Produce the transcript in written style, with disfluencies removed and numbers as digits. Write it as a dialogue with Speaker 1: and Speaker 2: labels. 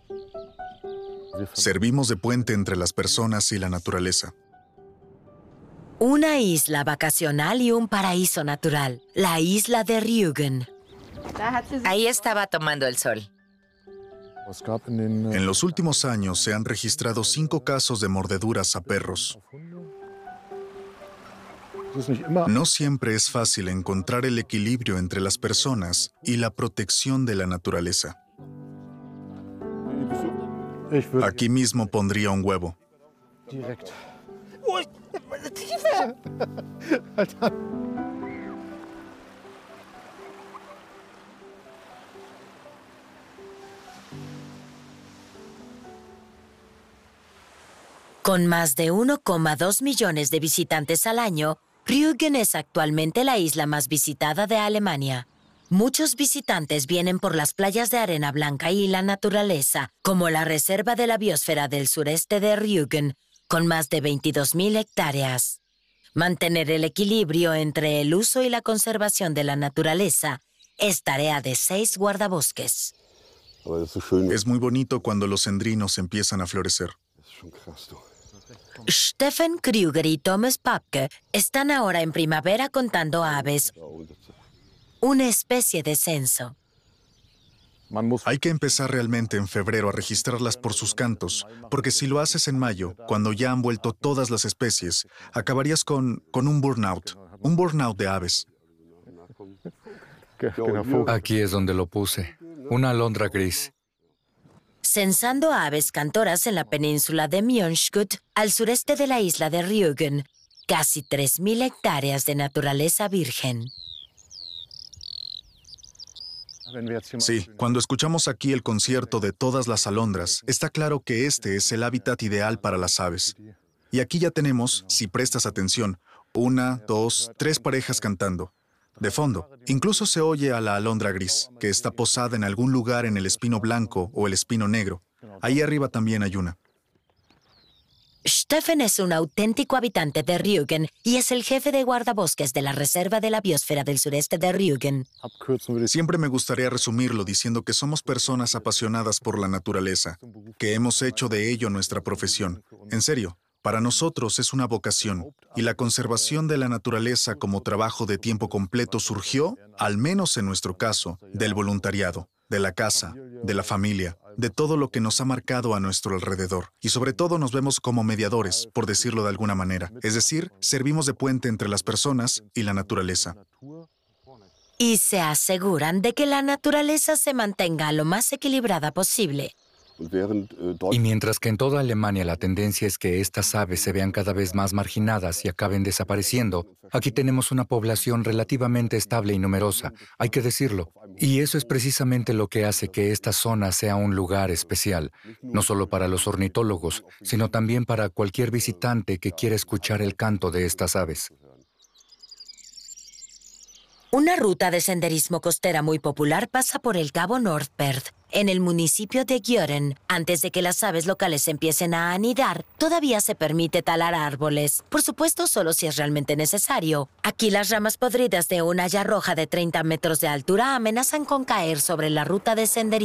Speaker 1: Servimos de puente entre las personas y la naturaleza.
Speaker 2: Una isla vacacional y un paraíso natural, la isla de Rügen.
Speaker 3: Ahí estaba tomando el sol.
Speaker 1: En los últimos años se han registrado 5 casos de mordeduras a perros. No siempre es fácil encontrar el equilibrio entre las personas y la protección de la naturaleza. Aquí mismo pondría un huevo.
Speaker 2: Con más de 1,2 millones de visitantes al año, Rügen es actualmente la isla más visitada de Alemania. Muchos visitantes vienen por las playas de arena blanca y la naturaleza, como la Reserva de la Biosfera del sureste de Rügen, con más de 22.000 hectáreas. Mantener el equilibrio entre el uso y la conservación de la naturaleza es tarea de 6 guardabosques.
Speaker 1: Es muy bonito cuando los cendrinos empiezan a florecer.
Speaker 2: Steffen Krüger y Thomas Papke están ahora en primavera contando aves, una especie de censo.
Speaker 1: Hay que empezar realmente en febrero a registrarlas por sus cantos, porque si lo haces en mayo, cuando ya han vuelto todas las especies, acabarías con un burnout de aves.
Speaker 4: Aquí es donde lo puse, una alondra gris.
Speaker 2: Censando aves cantoras en la península de Mjønskjøtt, al sureste de la isla de Rügen, casi 3.000 hectáreas de naturaleza virgen.
Speaker 1: Sí, cuando escuchamos aquí el concierto de todas las alondras, está claro que este es el hábitat ideal para las aves. Y aquí ya tenemos, si prestas atención, 1, 2, 3 parejas cantando. De fondo, incluso se oye a la alondra gris, que está posada en algún lugar en el espino blanco o el espino negro. Ahí arriba también hay una.
Speaker 2: Steffen es un auténtico habitante de Rügen y es el jefe de guardabosques de la Reserva de la Biosfera del sureste de Rügen.
Speaker 1: Siempre me gustaría resumirlo diciendo que somos personas apasionadas por la naturaleza, que hemos hecho de ello nuestra profesión. En serio, para nosotros es una vocación, y la conservación de la naturaleza como trabajo de tiempo completo surgió, al menos en nuestro caso, del voluntariado, de la casa, de la familia, de todo lo que nos ha marcado a nuestro alrededor. Y sobre todo nos vemos como mediadores, por decirlo de alguna manera. Es decir, servimos de puente entre las personas y la naturaleza.
Speaker 2: Y se aseguran de que la naturaleza se mantenga lo más equilibrada posible.
Speaker 4: Y mientras que en toda Alemania la tendencia es que estas aves se vean cada vez más marginadas y acaben desapareciendo, aquí tenemos una población relativamente estable y numerosa, hay que decirlo. Y eso es precisamente lo que hace que esta zona sea un lugar especial, no solo para los ornitólogos, sino también para cualquier visitante que quiera escuchar el canto de estas aves.
Speaker 2: Una ruta de senderismo costera muy popular pasa por el Cabo Nordperth, en el municipio de Gjøren. Antes de que las aves locales empiecen a anidar, todavía se permite talar árboles. Por supuesto, solo si es realmente necesario. Aquí las ramas podridas de una haya roja de 30 metros de altura amenazan con caer sobre la ruta de senderismo.